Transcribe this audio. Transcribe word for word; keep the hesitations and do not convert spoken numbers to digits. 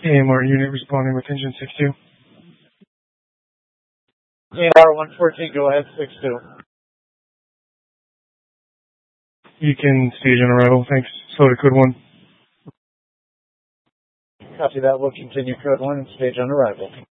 A M R unit responding with engine six two. A M R one fourteen, go ahead, six two. You can stage on arrival, thanks. Slow to code one. Copy that, we'll continue code one and stage on arrival.